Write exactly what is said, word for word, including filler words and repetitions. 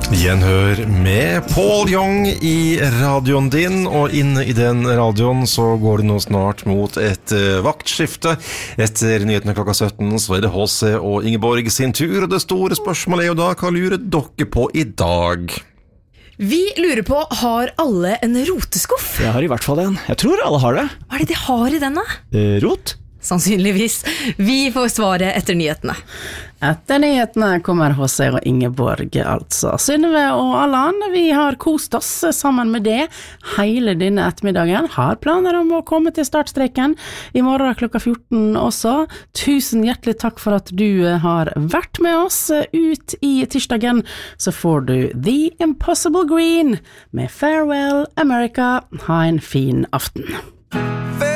Gjenhør med Paul Young i radioen din, og inne i den radioen så går det nå snart mot et uh, vaktskifte. Etter nyhetene klokka sytten så er det H C og Ingeborg sin tur, og det store spørsmålet er jo da, hva lurer dere på i dag? Vi lurer på, har alle en roteskuff? Jeg har i hvert fall en. Jeg tror alle har det. Hva er det de har i denne? Eh, rot? Sannsynligvis. Vi får svaret etter nyhetene. Etter nyhetene kommer H C og Ingeborg, altså. Synnøve og Allan, vi har kost oss sammen med det hele denne ettermiddagen. Har planer om å komme til startstreken i morgen klokka fjorten også. Tusen hjertelig takk for at du har vært med oss. Ut i tirsdagen så får du The Impossible Green med Farewell America. Ha en fin aften.